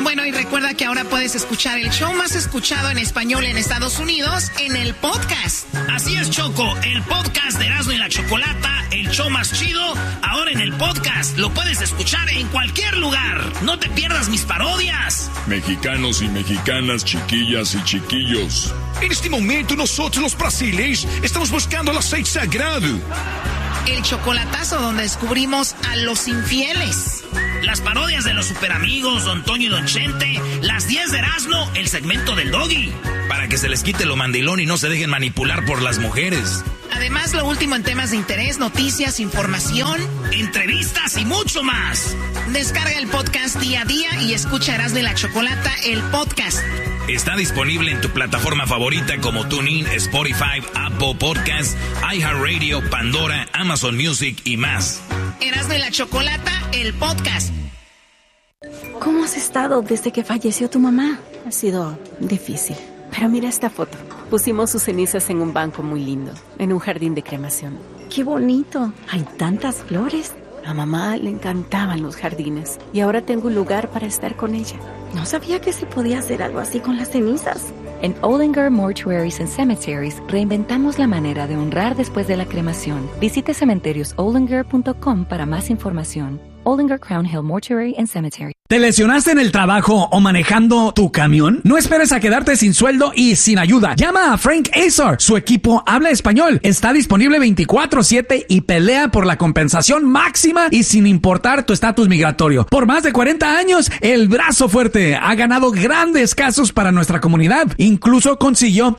Bueno, y recuerda que ahora puedes escuchar el show más escuchado en español en Estados Unidos en el podcast. Así es, Choco, el podcast de Erasmo y la Chocolata, el show más chido, ahora en el podcast. Lo puedes escuchar en cualquier lugar. No te pierdas mis parodias. Mexicanos y mexicanas, chiquillas y chiquillos. En este momento nosotros los brasileños estamos buscando el aceite sagrado. El chocolatazo donde descubrimos a los infieles. Las parodias de los superamigos, Don Toño y Don Chente. Las 10 de Erasmo, el segmento del Doggy. Para que se les quite lo mandilón y no se dejen manipular por las mujeres. Además, lo último en temas de interés, noticias, información, entrevistas y mucho más. Descarga el podcast día a día y escucha Erasmo y la Chocolata, el podcast. Está disponible en tu plataforma favorita como TuneIn, Spotify, Apple Podcasts, iHeartRadio, Pandora, Amazon Music y más. Erasmo y la Chocolata, el podcast. ¿Cómo has estado desde que falleció tu mamá? Ha sido difícil. Pero mira esta foto. Pusimos sus cenizas en un banco muy lindo, en un jardín de cremación. ¡Qué bonito! Hay tantas flores. A mamá le encantaban los jardines y ahora tengo un lugar para estar con ella. No sabía que se podía hacer algo así con las cenizas. En Ollinger Mortuaries and Cemeteries reinventamos la manera de honrar después de la cremación. Visite cementerios.ollinger.com para más información. Ollinger Crown Hill Mortuary and Cemetery. ¿Te lesionaste en el trabajo o manejando tu camión? No esperes a quedarte sin sueldo y sin ayuda. Llama a Frank Azar. Su equipo habla español. Está disponible 24/7 y pelea por la compensación máxima y sin importar tu estatus migratorio. Por más de 40 años, el brazo fuerte ha ganado grandes casos para nuestra comunidad. Incluso consiguió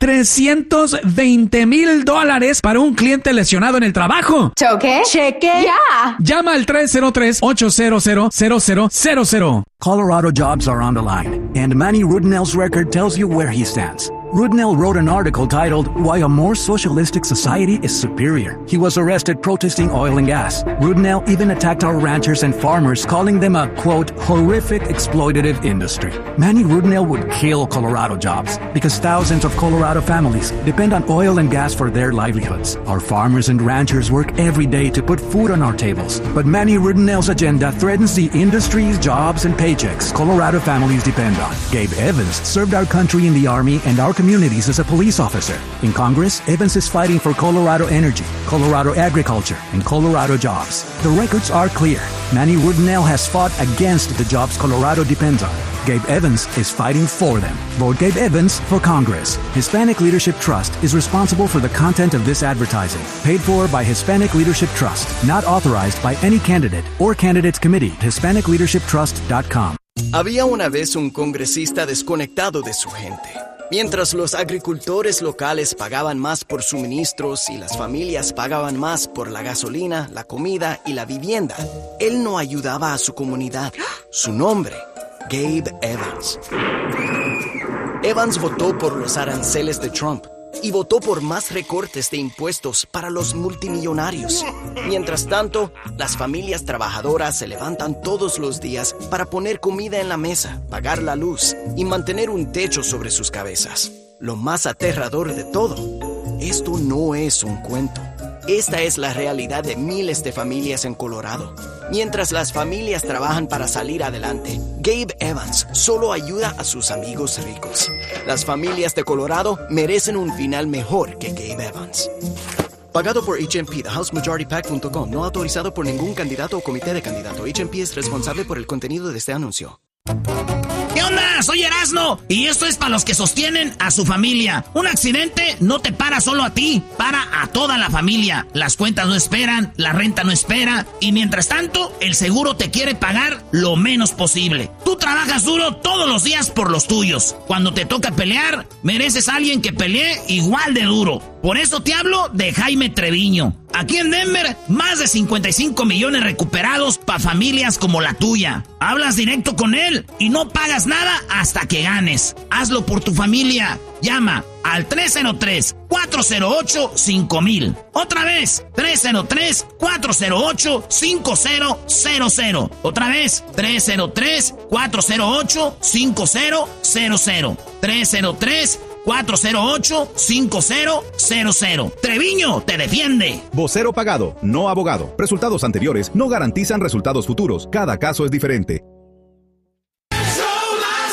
$320,000 para un cliente lesionado en el trabajo. ¿Choque? ¡Cheque! ¡Ya! Llama al 303-800-0000. Colorado jobs are on the line, and Manny Rudnell's record tells you where he stands. Rudnell wrote an article titled, "Why a More Socialistic Society is Superior." He was arrested protesting oil and gas. Rudnell even attacked our ranchers and farmers, calling them a, quote, horrific exploitative industry. Manny Rudnell would kill Colorado jobs because thousands of Colorado families depend on oil and gas for their livelihoods. Our farmers and ranchers work every day to put food on our tables. But Manny Rudnell's agenda threatens the industries, jobs, and paychecks Colorado families depend on. Gabe Evans served our country in the Army and our communities as a police officer. In Congress, Evans is fighting for Colorado energy, Colorado agriculture, and Colorado jobs. The records are clear. Manny Rudnell has fought against the jobs Colorado depends on. Gabe Evans is fighting for them. Vote Gabe Evans for Congress. Hispanic Leadership Trust is responsible for the content of this advertising. Paid for by Hispanic Leadership Trust. Not authorized by any candidate or candidates committee. HispanicLeadershipTrust.com. Había una vez un congresista desconectado de su gente. Mientras los agricultores locales pagaban más por suministros y las familias pagaban más por la gasolina, la comida y la vivienda, él no ayudaba a su comunidad. Su nombre, Gabe Evans. Evans votó por los aranceles de Trump y votó por más recortes de impuestos para los multimillonarios. Mientras tanto, las familias trabajadoras se levantan todos los días para poner comida en la mesa, pagar la luz y mantener un techo sobre sus cabezas. Lo más aterrador de todo, esto no es un cuento. Esta es la realidad de miles de familias en Colorado. Mientras las familias trabajan para salir adelante, Gabe Evans solo ayuda a sus amigos ricos. Las familias de Colorado merecen un final mejor que Gabe Evans. Pagado por HMP, TheHouseMajorityPAC.com. No autorizado por ningún candidato o comité de candidato. HMP es responsable por el contenido de este anuncio. ¿Qué onda? Soy Erasmo y esto es para los que sostienen a su familia. Un accidente no te para solo a ti, para a toda la familia. Las cuentas no esperan, la renta no espera y mientras tanto el seguro te quiere pagar lo menos posible. Tú trabajas duro todos los días por los tuyos. Cuando te toca pelear, mereces a alguien que pelee igual de duro. Por eso te hablo de Jaime Treviño. Aquí en Denver, más de 55 millones recuperados para familias como la tuya. Hablas directo con él y no pagas nada hasta que ganes. Hazlo por tu familia. Llama al 303-408-5000. Otra vez, 303-408-5000. Otra vez, 303-408-5000. 303-408-5000. Treviño te defiende. Vocero pagado, no abogado. Resultados anteriores no garantizan resultados futuros. Cada caso es diferente.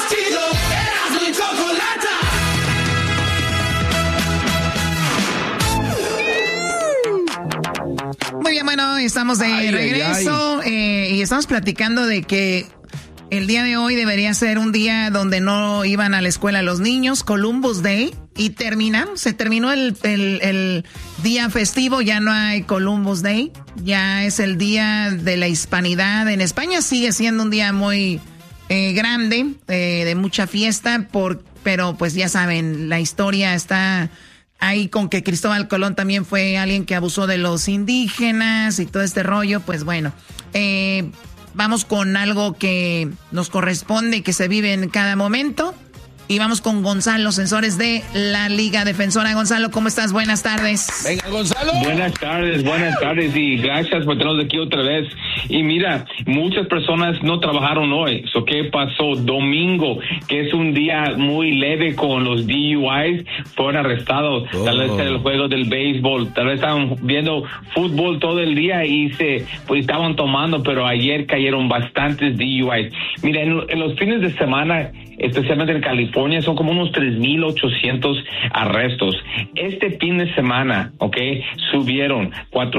estamos de regreso y estamos platicando de que el día de hoy debería ser un día donde no iban a la escuela los niños, Columbus Day, y se terminó el día festivo, ya no hay Columbus Day, ya es el día de la hispanidad. En España sigue siendo un día muy grande, de mucha fiesta, pero pues ya saben, la historia está ahí con que Cristóbal Colón también fue alguien que abusó de los indígenas y todo este rollo. Pues bueno, vamos con algo que nos corresponde, que se vive en cada momento. Y vamos con Gonzalo, sensores de la Liga Defensora. Gonzalo, ¿cómo estás? Buenas tardes. Venga, Gonzalo. Buenas tardes y gracias por tenernos aquí otra vez. Y mira, muchas personas no trabajaron hoy. ¿Qué pasó? Domingo, que es un día muy leve con los DUIs, fueron arrestados. Tal vez en el juego del béisbol, tal vez estaban viendo fútbol todo el día y pues estaban tomando, pero ayer cayeron bastantes DUIs. Mira, en los fines de semana, especialmente en California, son como unos 3,800 arrestos. Este fin de semana, subieron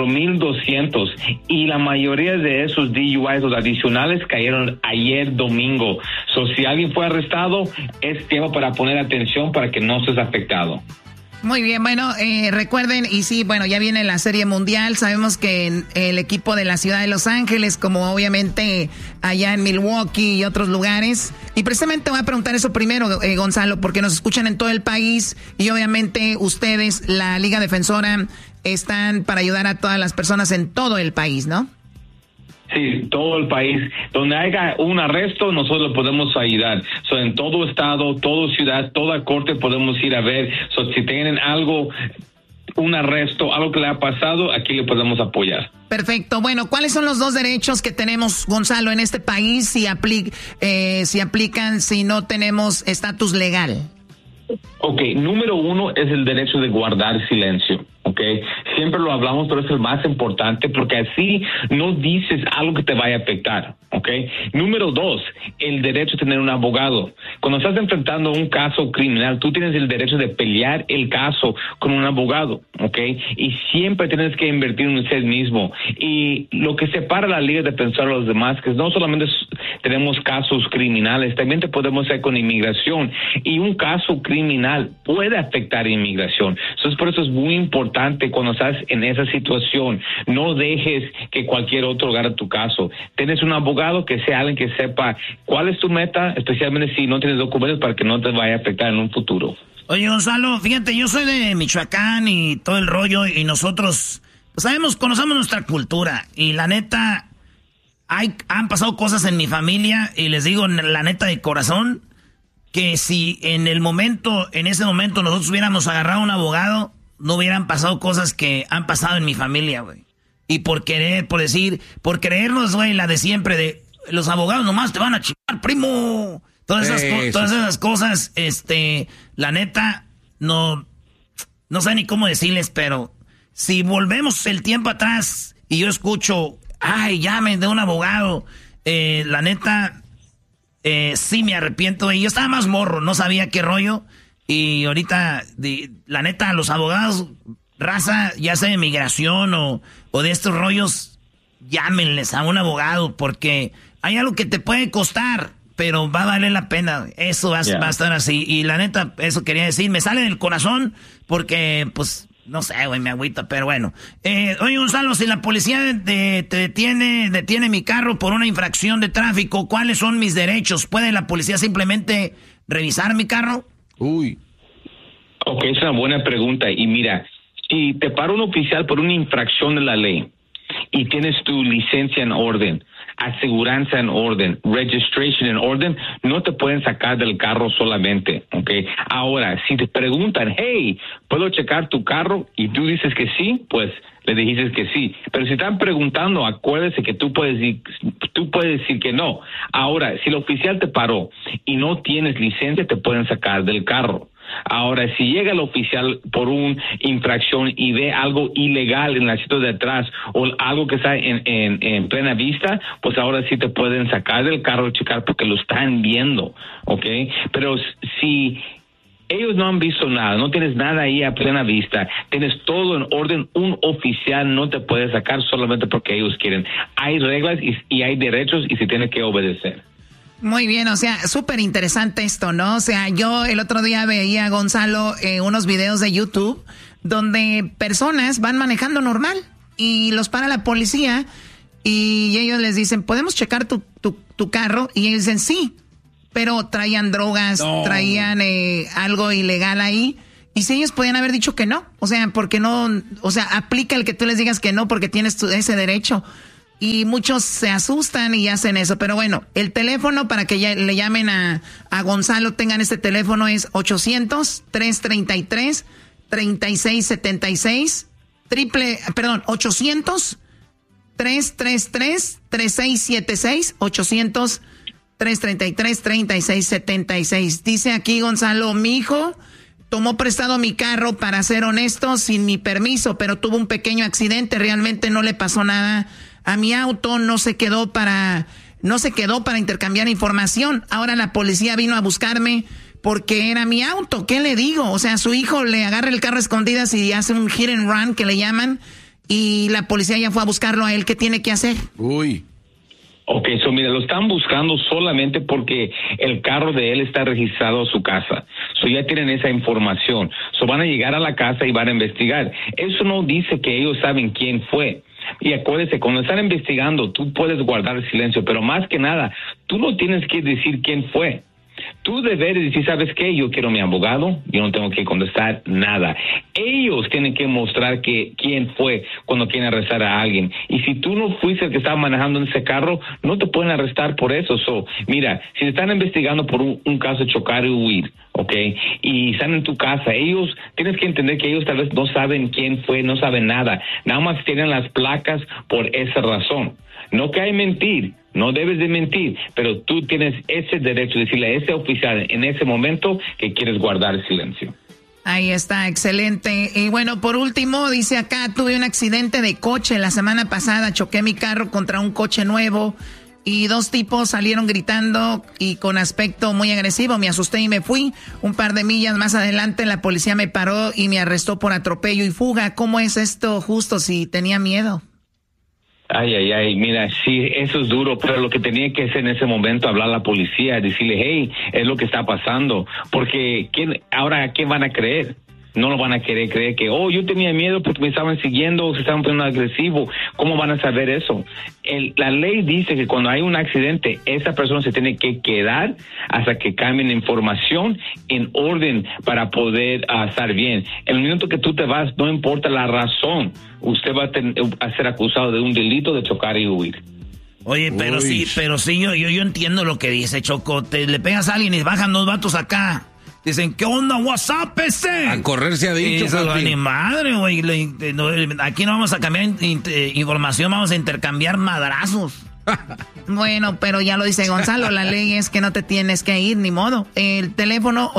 4,200 y la mayoría de esos DUIs, los adicionales, cayeron ayer domingo. Si alguien fue arrestado, es tiempo para poner atención para que no seas afectado. Muy bien, bueno, recuerden, y sí, bueno, ya viene la Serie Mundial, sabemos que el equipo de la ciudad de Los Ángeles, como obviamente allá en Milwaukee y otros lugares, y precisamente voy a preguntar eso primero, Gonzalo, porque nos escuchan en todo el país, y obviamente ustedes, la Liga Defensora, están para ayudar a todas las personas en todo el país, ¿no? Sí, todo el país. Donde haya un arresto, nosotros lo podemos ayudar. En todo estado, toda ciudad, toda corte podemos ir a ver. Si tienen algo, un arresto, algo que le ha pasado, aquí le podemos apoyar. Perfecto. Bueno, ¿cuáles son los dos derechos que tenemos, Gonzalo, en este país si aplican, si no tenemos estatus legal? Número uno es el derecho de guardar silencio. Siempre lo hablamos, pero es el más importante porque así no dices algo que te vaya a afectar. Número dos, el derecho a tener un abogado. Cuando estás enfrentando un caso criminal, tú tienes el derecho de pelear el caso con un abogado. Y siempre tienes que invertir en usted mismo. Y lo que separa la Liga Defensora de los demás, que no solamente tenemos casos criminales, también te podemos hacer con inmigración. Y un caso criminal puede afectar inmigración. Entonces, por eso es muy importante cuando estás en esa situación, no dejes que cualquier otro agarre tu caso. Tienes un abogado que sea alguien que sepa cuál es tu meta, especialmente si no tienes documentos, para que no te vaya a afectar en un futuro. Oye, Gonzalo, fíjate, yo soy de Michoacán y todo el rollo, y nosotros conocemos nuestra cultura, y la neta, han pasado cosas en mi familia, y les digo la neta de corazón, que si en ese momento nosotros hubiéramos agarrado a un abogado, no hubieran pasado cosas que han pasado en mi familia, güey. Y por creernos, güey, la de siempre de los abogados nomás te van a chingar, primo. Todas esas cosas, la neta, no sé ni cómo decirles, pero si volvemos el tiempo atrás y yo escucho, llamen de un abogado, la neta, sí me arrepiento, güey. Yo estaba más morro, no sabía qué rollo. Y ahorita, la neta, los abogados, raza, ya sea de migración o de estos rollos, llámenles a un abogado, porque hay algo que te puede costar, pero va a valer la pena. Eso va a estar así. Y la neta, eso quería decir, me sale del corazón, porque, pues, no sé, güey, me agüita, pero bueno. Oye, Gonzalo, si la policía te detiene mi carro por una infracción de tráfico, ¿cuáles son mis derechos? ¿Puede la policía simplemente revisar mi carro? Es una buena pregunta. Y mira, si te para un oficial por una infracción de la ley y tienes tu licencia en orden, aseguranza en orden, registration en orden, no te pueden sacar del carro solamente, Ahora, si te preguntan, hey, ¿puedo checar tu carro? Y tú dices que sí, pues le dijiste que sí. Pero si están preguntando, acuérdese que tú puedes decir que no. Ahora, si el oficial te paró y no tienes licencia, te pueden sacar del carro. Ahora, si llega el oficial por una infracción y ve algo ilegal en el asiento de atrás o algo que está en plena vista, pues ahora sí te pueden sacar del carro y checar porque lo están viendo, Pero si Ellos no han visto nada, no tienes nada ahí a plena vista, tienes todo en orden. Un oficial no te puede sacar solamente porque ellos quieren. Hay reglas y hay derechos y se tiene que obedecer. Muy bien, o sea, súper interesante esto, ¿no? O sea, yo el otro día veía, Gonzalo, unos videos de YouTube donde personas van manejando normal y los para la policía y ellos les dicen, ¿podemos checar tu carro? Y ellos dicen, sí. Pero traían drogas, traían algo ilegal ahí. Y si ellos podían haber dicho que no, o sea, porque no, o sea, aplica el que tú les digas que no porque tienes ese derecho. Y muchos se asustan y hacen eso. Pero bueno, el teléfono para que ya le llamen a Gonzalo, tengan este teléfono, es 800-333-3676, 800-333-3676, 800-333-3676. Dice aquí Gonzalo, mi hijo tomó prestado mi carro, para ser honesto, sin mi permiso, pero tuvo un pequeño accidente, realmente no le pasó nada a mi auto, no se quedó para intercambiar información. Ahora la policía vino a buscarme porque era mi auto. ¿Qué le digo? O sea, su hijo le agarra el carro a escondidas y hace un hit and run que le llaman y la policía ya fue a buscarlo a él. ¿Qué tiene que hacer? Uy. Ok, mira, lo están buscando solamente porque el carro de él está registrado a su casa. Ya tienen esa información. Van a llegar a la casa y van a investigar. Eso no dice que ellos saben quién fue. Y acuérdese, cuando están investigando, tú puedes guardar silencio, pero más que nada, tú no tienes que decir quién fue. Tú debes decir, ¿sabes qué? Yo quiero mi abogado, yo no tengo que contestar nada. Ellos tienen que mostrar quién fue cuando quieren arrestar a alguien. Y si tú no fuiste el que estaba manejando en ese carro, no te pueden arrestar por eso. Mira, si te están investigando por un caso de chocar y huir, ¿ok? Y están en tu casa, ellos, tienes que entender que ellos tal vez no saben quién fue, no saben nada. Nada más tienen las placas por esa razón. No que hay mentir, no debes de mentir, pero tú tienes ese derecho de decirle a ese oficial en ese momento que quieres guardar silencio. Ahí está, excelente. Y bueno, por último, dice acá, tuve un accidente de coche la semana pasada, choqué mi carro contra un coche nuevo y dos tipos salieron gritando y con aspecto muy agresivo. Me asusté y me fui. Un par de millas más adelante la policía me paró y me arrestó por atropello y fuga. ¿Cómo es esto justo si tenía miedo? Ay, mira, sí, eso es duro, pero lo que tenía que hacer en ese momento, hablar a la policía, decirle, hey, es lo que está pasando, porque ahora ¿a quién van a creer? No lo van a querer creer que, yo tenía miedo porque me estaban siguiendo o se estaban poniendo agresivo. ¿Cómo van a saber eso? La ley dice que cuando hay un accidente, esa persona se tiene que quedar hasta que cambien información en orden para poder estar bien. En el minuto que tú te vas, no importa la razón, usted va a ser acusado de un delito de chocar y huir. Oye, pero sí, yo entiendo lo que dice Choco. Le pegas a alguien y bajan dos vatos acá. Dicen, ¿qué onda? WhatsApp ese. A correr se ha dicho. Ni madre, güey. Aquí no vamos a cambiar información, vamos a intercambiar madrazos. Bueno, pero ya lo dice Gonzalo, la ley es que no te tienes que ir, ni modo. El teléfono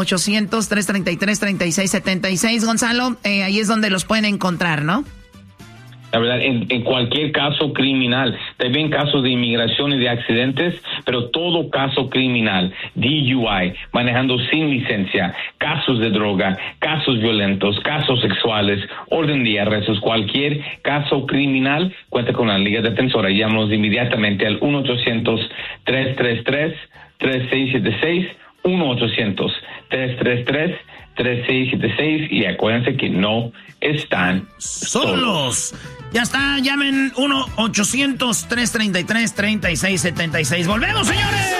800-333-3676. Gonzalo, ahí es donde los pueden encontrar, ¿no? La verdad, en cualquier caso criminal, también casos de inmigración y de accidentes, pero todo caso criminal, DUI, manejando sin licencia, casos de droga, casos violentos, casos sexuales, orden de arrestos, cualquier caso criminal, cuenta con la Liga Defensora. Llámanos inmediatamente al 1-800-333-3676, 1-800-333-3676 y acuérdense que no están solos. Ya está, llamen 1-800-333-3676. ¡Volvemos, señores!